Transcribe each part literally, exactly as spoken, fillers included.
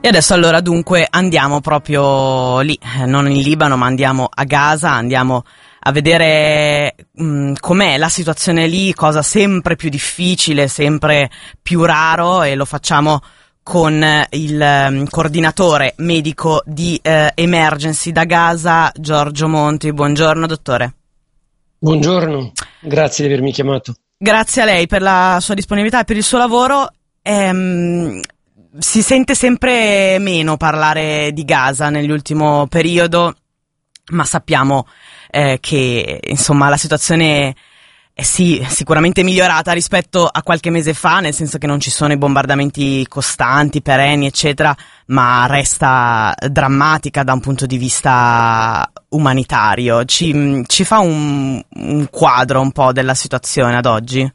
E adesso allora dunque andiamo proprio lì, non in Libano ma andiamo a Gaza, andiamo a vedere mh, com'è la situazione lì, cosa sempre più difficile, sempre più raro, e lo facciamo con il um, coordinatore medico di uh, Emergency da Gaza, Giorgio Monti. Buongiorno dottore. Buongiorno, grazie di avermi chiamato. Grazie a lei per la sua disponibilità e per il suo lavoro. Ehm, si sente sempre meno parlare di Gaza nell'ultimo periodo, ma sappiamo eh, che insomma la situazione è sì sicuramente migliorata rispetto a qualche mese fa, nel senso che non ci sono i bombardamenti costanti, perenni, eccetera, ma resta drammatica da un punto di vista umanitario. Ci, ci fa un, un quadro un po' della situazione ad oggi?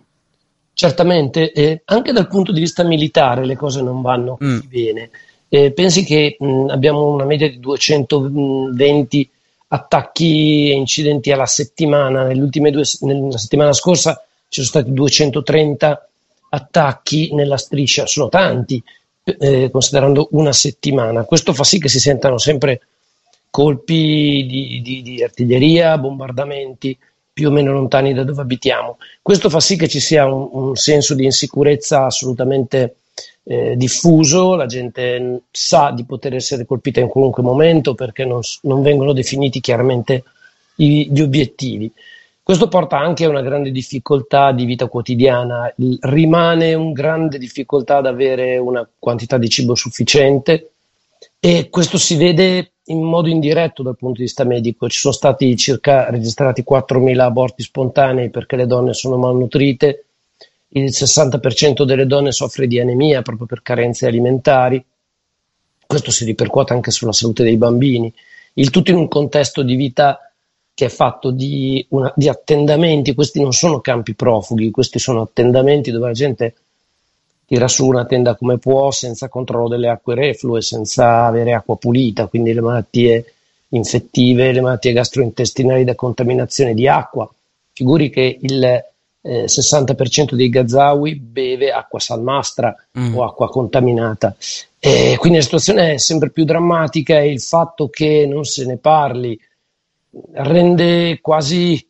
Certamente, eh, anche dal punto di vista militare le cose non vanno Mm. bene. Eh, pensi che mh, abbiamo una media di duecentoventi attacchi e incidenti alla settimana. Nelle ultime due, nella settimana scorsa ci sono stati duecentotrenta attacchi nella striscia, sono tanti, eh, considerando una settimana. Questo fa sì che si sentano sempre colpi di, di, di artiglieria, bombardamenti più o meno lontani da dove abitiamo. Questo fa sì che ci sia un, un senso di insicurezza assolutamente eh, diffuso, la gente sa di poter essere colpita in qualunque momento perché non, non vengono definiti chiaramente i, gli obiettivi. Questo porta anche a una grande difficoltà di vita quotidiana, Il, rimane una grande difficoltà ad avere una quantità di cibo sufficiente, e questo si vede in modo indiretto dal punto di vista medico. Ci sono stati circa registrati quattromila aborti spontanei perché le donne sono malnutrite, il sessanta per cento delle donne soffre di anemia proprio per carenze alimentari, questo si ripercuote anche sulla salute dei bambini, il tutto in un contesto di vita che è fatto di, una, di attendamenti. Questi non sono campi profughi, questi sono attendamenti dove la gente tira su una tenda come può, senza controllo delle acque reflue, senza avere acqua pulita, quindi le malattie infettive, le malattie gastrointestinali da contaminazione di acqua. Figuri che il eh, sessanta per cento dei gazawi beve acqua salmastra mm. o acqua contaminata. E quindi la situazione è sempre più drammatica, e il fatto che non se ne parli rende quasi,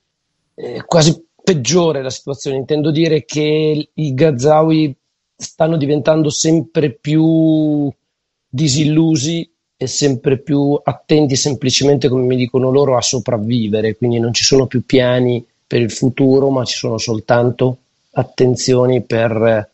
eh, quasi peggiore la situazione. Intendo dire che i gazawi stanno diventando sempre più disillusi e sempre più attenti semplicemente, come mi dicono loro, a sopravvivere. Quindi non ci sono più piani per il futuro, ma ci sono soltanto attenzioni per,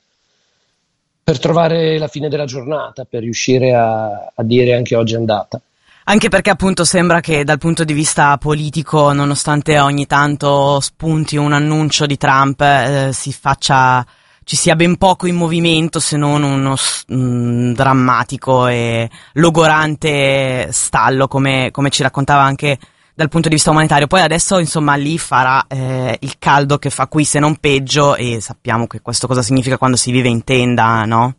per trovare la fine della giornata, per riuscire a, a dire anche oggi è andata. Anche perché appunto sembra che dal punto di vista politico, nonostante ogni tanto spunti un annuncio di Trump, eh, si faccia, ci sia ben poco in movimento, se non uno mm, drammatico e logorante stallo, come, come ci raccontava anche dal punto di vista umanitario. Poi adesso insomma lì farà eh, il caldo che fa qui, se non peggio, e sappiamo che questo cosa significa quando si vive in tenda, no?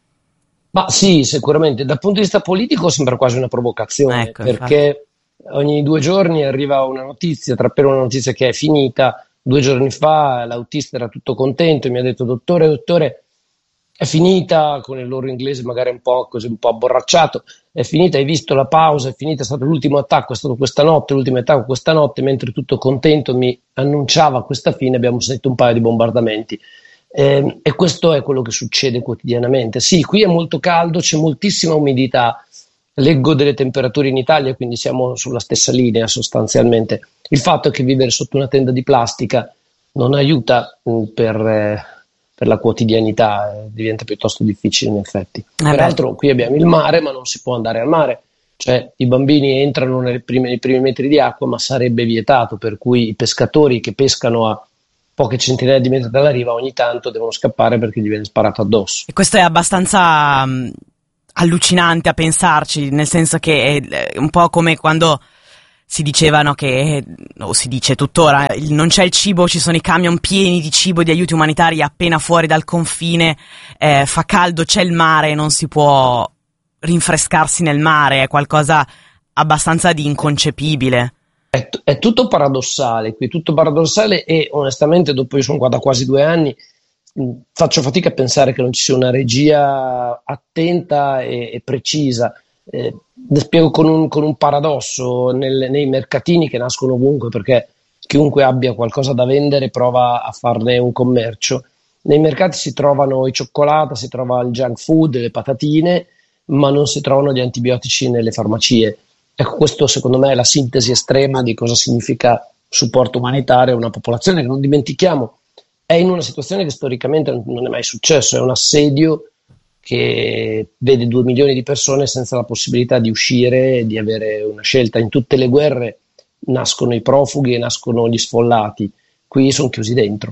Ma sì, sicuramente. Dal punto di vista politico sembra quasi una provocazione, ecco, perché infatti ogni due giorni arriva una notizia, tra per una notizia che è finita. Due giorni fa l'autista era tutto contento e mi ha detto: dottore, dottore, è finita, con il loro inglese magari un po' così, un po' abborracciato, è finita, hai visto la pausa, è finita, è stato l'ultimo attacco, è stato questa notte, l'ultimo attacco questa notte, mentre tutto contento mi annunciava questa fine, abbiamo sentito un paio di bombardamenti. Eh, e questo è quello che succede quotidianamente. Sì, qui è molto caldo, c'è moltissima umidità, leggo delle temperature in Italia, quindi siamo sulla stessa linea sostanzialmente. Il fatto è che vivere sotto una tenda di plastica non aiuta mh, per, eh, per la quotidianità, eh, diventa piuttosto difficile in effetti. Eh Peraltro qui abbiamo il mare, ma non si può andare al mare, cioè i bambini entrano nelle prime, nei primi metri di acqua, ma sarebbe vietato, per cui i pescatori che pescano a poche centinaia di metri dalla riva ogni tanto devono scappare perché gli viene sparato addosso. E questo è abbastanza um, allucinante a pensarci, nel senso che è un po' come quando si dicevano che, o si dice tuttora, non c'è il cibo, ci sono i camion pieni di cibo e di aiuti umanitari appena fuori dal confine, eh, fa caldo, c'è il mare, non si può rinfrescarsi nel mare, è qualcosa abbastanza di inconcepibile. È, t- è tutto paradossale qui, tutto paradossale, e onestamente dopo, io sono qua da quasi due anni, mh, faccio fatica a pensare che non ci sia una regia attenta e, e precisa. Eh, le spiego con un, con un paradosso: Nel- nei mercatini che nascono ovunque, perché chiunque abbia qualcosa da vendere prova a farne un commercio. Nei mercati si trovano i cioccolata, si trova il junk food, le patatine, ma non si trovano gli antibiotici nelle farmacie. Ecco, questo secondo me è la sintesi estrema di cosa significa supporto umanitario a una popolazione che, non dimentichiamo, è in una situazione che storicamente non non è mai successo, è un assedio che vede due milioni di persone senza la possibilità di uscire e di avere una scelta. In tutte le guerre nascono i profughi e nascono gli sfollati, qui sono chiusi dentro.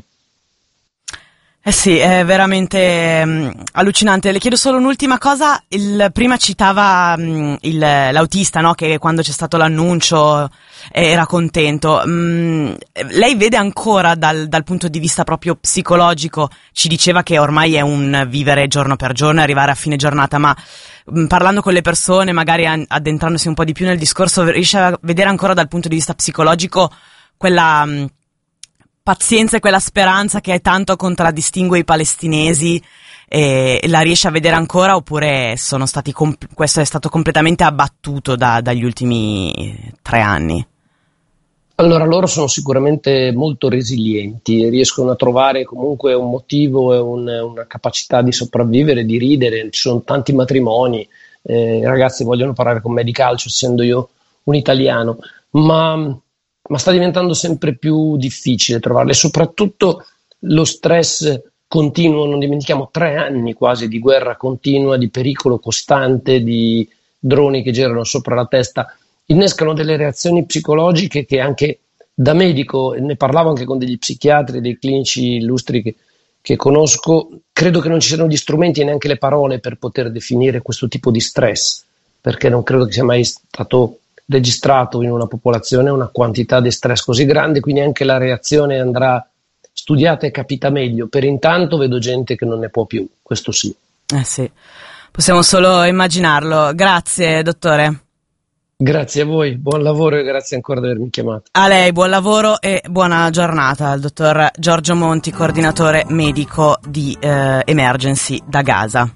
Eh sì, è veramente mm, allucinante. Le chiedo solo un'ultima cosa. Il, prima citava mm, il, l'autista, no? Che quando c'è stato l'annuncio eh, era contento. Mm, lei vede ancora dal, dal punto di vista proprio psicologico, ci diceva che ormai è un vivere giorno per giorno, arrivare a fine giornata, ma mm, parlando con le persone, magari an- addentrandosi un po' di più nel discorso, riesce a vedere ancora dal punto di vista psicologico quella... mm, pazienza e quella speranza che tanto contraddistingue i palestinesi, e la riesce a vedere ancora, oppure sono stati comp- questo è stato completamente abbattuto da, dagli ultimi tre anni? Allora, loro sono sicuramente molto resilienti, riescono a trovare comunque un motivo e un- una capacità di sopravvivere, di ridere. Ci sono tanti matrimoni, eh, i ragazzi vogliono parlare con me di calcio, essendo io un italiano, ma, ma sta diventando sempre più difficile trovarle, soprattutto lo stress continuo. Non dimentichiamo tre anni quasi di guerra continua, di pericolo costante, di droni che girano sopra la testa, innescano delle reazioni psicologiche che anche da medico, e ne parlavo anche con degli psichiatri, dei clinici illustri che, che conosco, credo che non ci siano gli strumenti e neanche le parole per poter definire questo tipo di stress, perché non credo che sia mai stato registrato in una popolazione una quantità di stress così grande, quindi anche la reazione andrà studiata e capita meglio. Per intanto vedo gente che non ne può più, questo sì. Eh sì, possiamo solo immaginarlo. Grazie, dottore. Grazie a voi, buon lavoro e grazie ancora di avermi chiamato. A lei, buon lavoro e buona giornata al dottor Giorgio Monti, coordinatore medico di eh, Emergency da Gaza.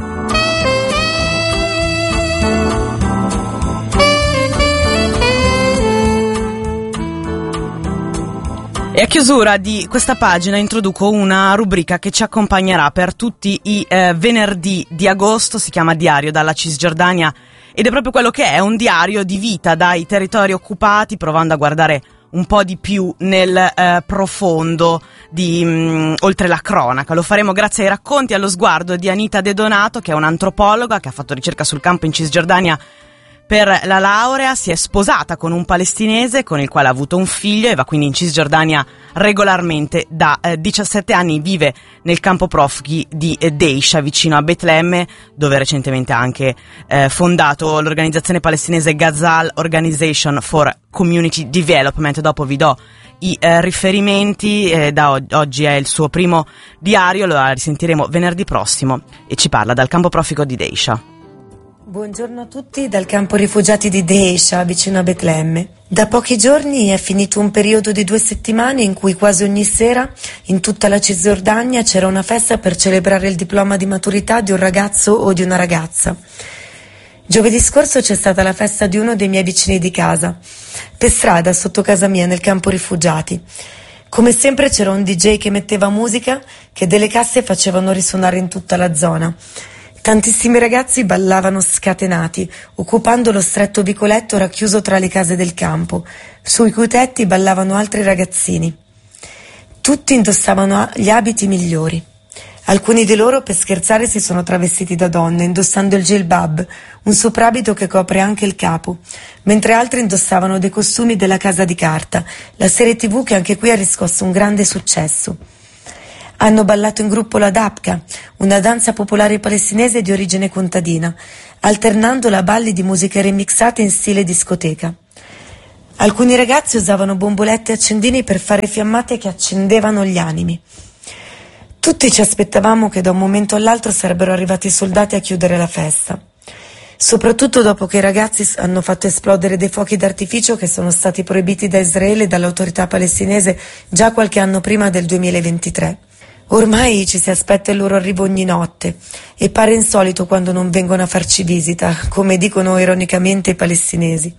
E a chiusura di questa pagina introduco una rubrica che ci accompagnerà per tutti i eh, venerdì di agosto. Si chiama Diario dalla Cisgiordania ed è proprio quello che è, un diario di vita dai territori occupati, provando a guardare un po' di più nel eh, profondo di mh, oltre la cronaca. Lo faremo grazie ai racconti e allo sguardo di Anita De Donato, che è un'antropologa che ha fatto ricerca sul campo in Cisgiordania per la laurea. Si è sposata con un palestinese con il quale ha avuto un figlio e va quindi in Cisgiordania regolarmente da eh, diciassette anni. Vive nel campo profughi di eh, Deisha, vicino a Betlemme, dove recentemente ha anche eh, fondato l'organizzazione palestinese Ghazal Organization for Community Development. Dopo vi do i eh, riferimenti. Eh, da og- oggi è il suo primo diario, lo risentiremo venerdì prossimo, e ci parla dal campo profugo di Deisha. Buongiorno a tutti dal campo rifugiati di Deisha, vicino a Betlemme. Da pochi giorni è finito un periodo di due settimane in cui quasi ogni sera in tutta la Cisgiordania c'era una festa per celebrare il diploma di maturità di un ragazzo o di una ragazza. Giovedì scorso c'è stata la festa di uno dei miei vicini di casa, per strada sotto casa mia nel campo rifugiati. Come sempre c'era un D J che metteva musica che delle casse facevano risuonare in tutta la zona. Tantissimi ragazzi ballavano scatenati, occupando lo stretto vicoletto racchiuso tra le case del campo, sui cui tetti ballavano altri ragazzini. Tutti indossavano gli abiti migliori. Alcuni di loro, per scherzare, si sono travestiti da donne, indossando il jilbab, un soprabito che copre anche il capo, mentre altri indossavano dei costumi della Casa di Carta, la serie tivù che anche qui ha riscosso un grande successo. Hanno ballato in gruppo la Dabka, una danza popolare palestinese di origine contadina, alternandola a balli di musiche remixate in stile discoteca. Alcuni ragazzi usavano bombolette e accendini per fare fiammate che accendevano gli animi. Tutti ci aspettavamo che da un momento all'altro sarebbero arrivati i soldati a chiudere la festa, soprattutto dopo che i ragazzi hanno fatto esplodere dei fuochi d'artificio che sono stati proibiti da Israele e dall'autorità palestinese già qualche anno prima del duemilaventitré. Ormai ci si aspetta il loro arrivo ogni notte e pare insolito quando non vengono a farci visita, come dicono ironicamente i palestinesi.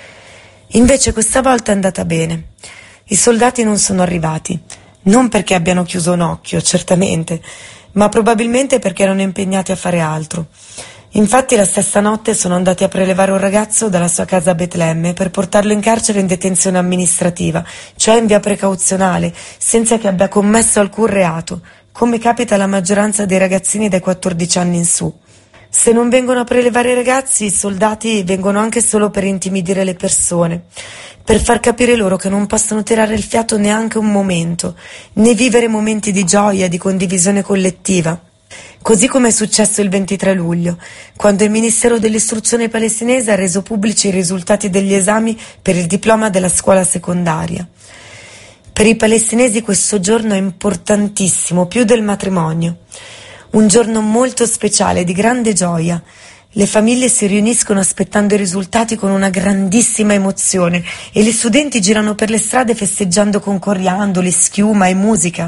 Invece questa volta è andata bene. I soldati non sono arrivati, non perché abbiano chiuso un occhio, certamente, ma probabilmente perché erano impegnati a fare altro. Infatti la stessa notte sono andati a prelevare un ragazzo dalla sua casa a Betlemme per portarlo in carcere in detenzione amministrativa, cioè in via precauzionale, senza che abbia commesso alcun reato, come capita alla maggioranza dei ragazzini dai quattordici anni in su. Se non vengono a prelevare i ragazzi, i soldati vengono anche solo per intimidire le persone, per far capire loro che non possono tirare il fiato neanche un momento, né vivere momenti di gioia, di condivisione collettiva. Così come è successo il ventitré luglio, quando il Ministero dell'Istruzione palestinese ha reso pubblici i risultati degli esami per il diploma della scuola secondaria. Per i palestinesi questo giorno è importantissimo, più del matrimonio. Un giorno molto speciale, di grande gioia. Le famiglie si riuniscono aspettando i risultati con una grandissima emozione e gli studenti girano per le strade festeggiando con coriandoli, schiuma e musica.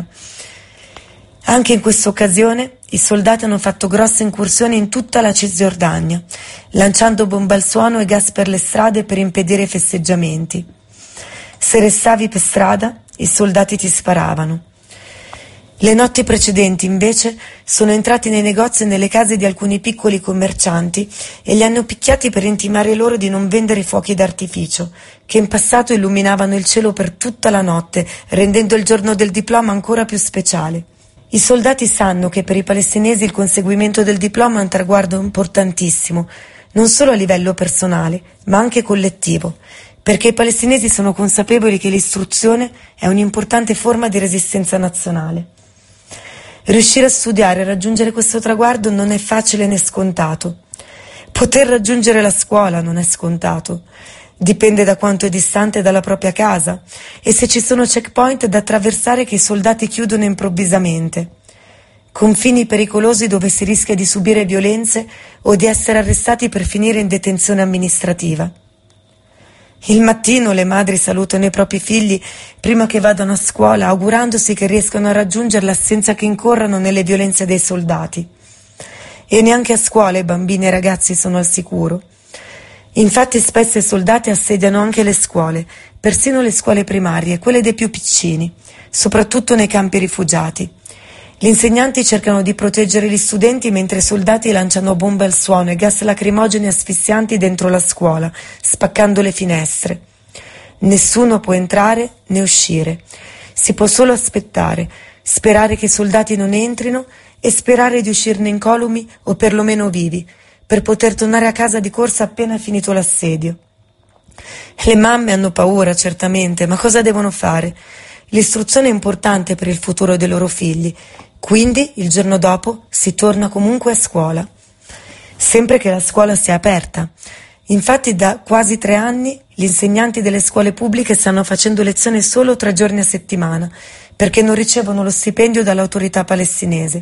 Anche in questa occasione i soldati hanno fatto grosse incursioni in tutta la Cisgiordania, lanciando bombe al suono e gas per le strade per impedire i festeggiamenti. Se restavi per strada, i soldati ti sparavano. Le notti precedenti, invece, sono entrati nei negozi e nelle case di alcuni piccoli commercianti e li hanno picchiati per intimare loro di non vendere fuochi d'artificio, che in passato illuminavano il cielo per tutta la notte, rendendo il giorno del diploma ancora più speciale. I soldati sanno che per i palestinesi il conseguimento del diploma è un traguardo importantissimo, non solo a livello personale, ma anche collettivo, perché i palestinesi sono consapevoli che l'istruzione è un'importante forma di resistenza nazionale. Riuscire a studiare e raggiungere questo traguardo non è facile né scontato. Poter raggiungere la scuola non è scontato. Dipende da quanto è distante dalla propria casa e se ci sono checkpoint da attraversare che i soldati chiudono improvvisamente. Confini pericolosi dove si rischia di subire violenze o di essere arrestati per finire in detenzione amministrativa. Il mattino le madri salutano i propri figli prima che vadano a scuola, augurandosi che riescano a raggiungerla senza che incorrano nelle violenze dei soldati. E neanche a scuola i bambini e i ragazzi sono al sicuro. Infatti spesso i soldati assediano anche le scuole, persino le scuole primarie, quelle dei più piccini, soprattutto nei campi rifugiati. Gli insegnanti cercano di proteggere gli studenti mentre i soldati lanciano bombe al suono e gas lacrimogeni asfissianti dentro la scuola, spaccando le finestre. Nessuno può entrare né uscire. Si può solo aspettare, sperare che i soldati non entrino e sperare di uscirne incolumi o perlomeno vivi, per poter tornare a casa di corsa appena finito l'assedio. Le mamme hanno paura, certamente, ma cosa devono fare? L'istruzione è importante per il futuro dei loro figli, quindi il giorno dopo si torna comunque a scuola, sempre che la scuola sia aperta. Infatti da quasi tre anni gli insegnanti delle scuole pubbliche stanno facendo lezione solo tre giorni a settimana, perché non ricevono lo stipendio dall'autorità palestinese.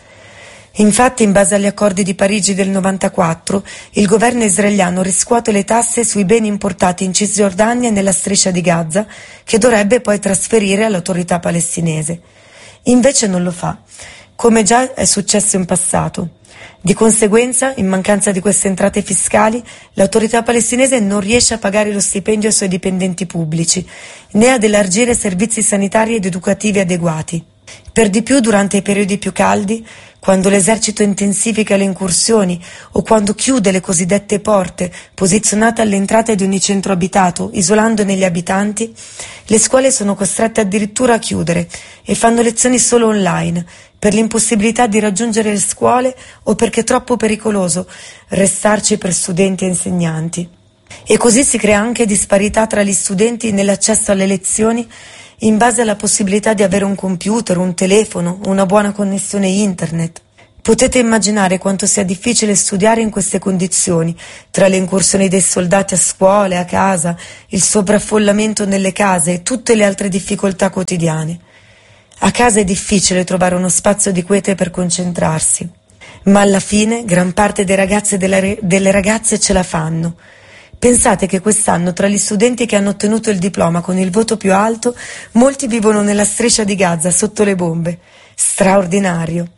Infatti, in base agli accordi di Parigi del novantaquattro, il governo israeliano riscuote le tasse sui beni importati in Cisgiordania e nella striscia di Gaza, che dovrebbe poi trasferire all'autorità palestinese. Invece non lo fa, come già è successo in passato. Di conseguenza, in mancanza di queste entrate fiscali, l'autorità palestinese non riesce a pagare lo stipendio ai suoi dipendenti pubblici, né ad elargire servizi sanitari ed educativi adeguati. Per di più, durante i periodi più caldi, quando l'esercito intensifica le incursioni o quando chiude le cosiddette porte posizionate all'entrata di ogni centro abitato, isolandone gli abitanti, le scuole sono costrette addirittura a chiudere e fanno lezioni solo online, per l'impossibilità di raggiungere le scuole o perché è troppo pericoloso restarci per studenti e insegnanti. E così si crea anche disparità tra gli studenti nell'accesso alle lezioni in base alla possibilità di avere un computer, un telefono, una buona connessione internet. Potete immaginare quanto sia difficile studiare in queste condizioni, tra le incursioni dei soldati a scuole, a casa, il sovraffollamento nelle case e tutte le altre difficoltà quotidiane. A casa è difficile trovare uno spazio di quiete per concentrarsi, ma alla fine gran parte dei ragazzi e delle, delle ragazze ce la fanno. Pensate che quest'anno tra gli studenti che hanno ottenuto il diploma con il voto più alto, molti vivono nella striscia di Gaza sotto le bombe. straordinario.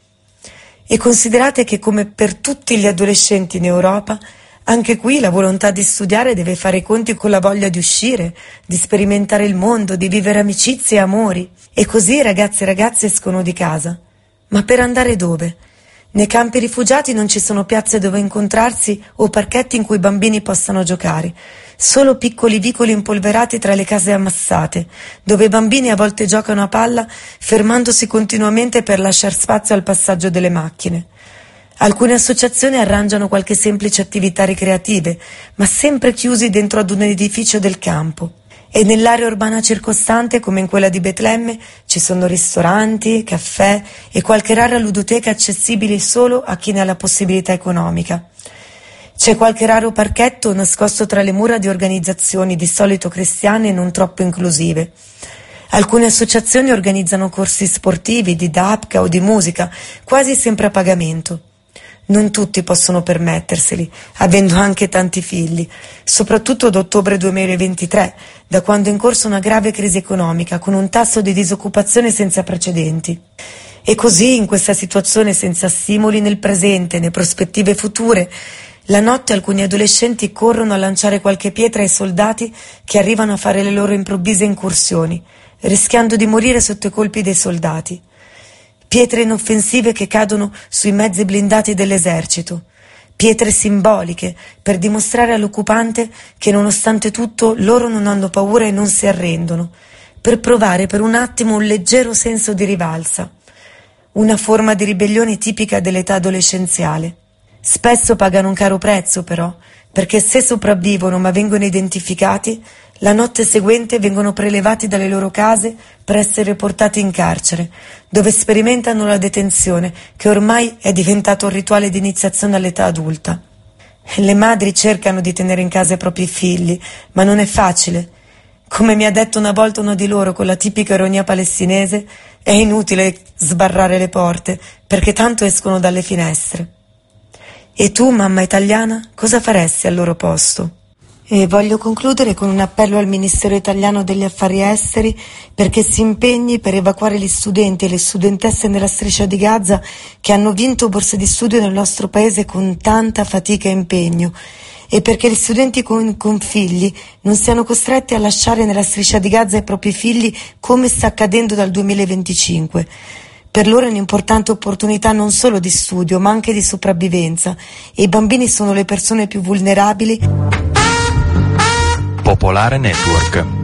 E considerate che, come per tutti gli adolescenti in Europa, anche qui la volontà di studiare deve fare i conti con la voglia di uscire, di sperimentare il mondo, di vivere amicizie e amori. E così i ragazzi e ragazze escono di casa. Ma per andare dove? Nei campi rifugiati non ci sono piazze dove incontrarsi o parchetti in cui i bambini possano giocare. Solo piccoli vicoli impolverati tra le case ammassate, dove i bambini a volte giocano a palla fermandosi continuamente per lasciar spazio al passaggio delle macchine. Alcune associazioni arrangiano qualche semplice attività ricreative, ma sempre chiusi dentro ad un edificio del campo. E nell'area urbana circostante, come in quella di Betlemme, ci sono ristoranti, caffè e qualche rara ludoteca accessibili solo a chi ne ha la possibilità economica. C'è qualche raro parchetto nascosto tra le mura di organizzazioni di solito cristiane e non troppo inclusive. Alcune associazioni organizzano corsi sportivi, di dapka o di musica, quasi sempre a pagamento. Non tutti possono permetterseli, avendo anche tanti figli, soprattutto da ottobre duemilaventitré, da quando è in corso una grave crisi economica, con un tasso di disoccupazione senza precedenti. E così, in questa situazione senza stimoli nel presente e né prospettive future, la notte alcuni adolescenti corrono a lanciare qualche pietra ai soldati che arrivano a fare le loro improvvise incursioni, rischiando di morire sotto i colpi dei soldati. Pietre inoffensive che cadono sui mezzi blindati dell'esercito, pietre simboliche per dimostrare all'occupante che nonostante tutto loro non hanno paura e non si arrendono, per provare per un attimo un leggero senso di rivalsa, una forma di ribellione tipica dell'età adolescenziale. Spesso pagano un caro prezzo però, perché se sopravvivono ma vengono identificati, la notte seguente vengono prelevati dalle loro case per essere portati in carcere, dove sperimentano la detenzione, che ormai è diventato un rituale di iniziazione all'età adulta. Le madri cercano di tenere in casa i propri figli, ma non è facile. Come mi ha detto una volta uno di loro con la tipica ironia palestinese, è inutile sbarrare le porte, perché tanto escono dalle finestre. E tu, mamma italiana, cosa faresti al loro posto? E voglio concludere con un appello al Ministero italiano degli Affari Esteri perché si impegni per evacuare gli studenti e le studentesse nella striscia di Gaza che hanno vinto borse di studio nel nostro paese con tanta fatica e impegno, e perché gli studenti con, con figli non siano costretti a lasciare nella striscia di Gaza i propri figli come sta accadendo dal duemilaventicinque. Per loro è un'importante opportunità non solo di studio ma anche di sopravvivenza, e i bambini sono le persone più vulnerabili. Popolare Network.